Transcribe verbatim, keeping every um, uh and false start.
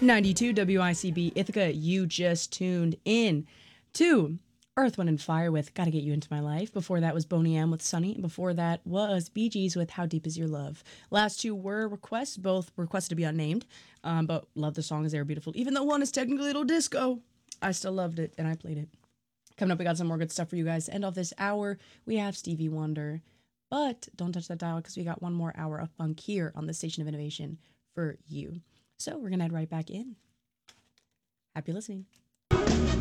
ninety-two W I C B Ithaca. You just tuned in to Earth, Wind, and Fire with Gotta Get You Into My Life. Before that was Boney M with Sunny. And before that was Bee Gees with How Deep Is Your Love. Last two were requests, both requested to be unnamed, um, but love the songs. They were beautiful. Even though one is technically a little disco, I still loved it, and I played it. Coming up, we got some more good stuff for you guys. To end off this hour, we have Stevie Wonder. But don't touch that dial because we got one more hour of funk here on the Station of Innovation for you. So we're going to head right back in. Happy listening.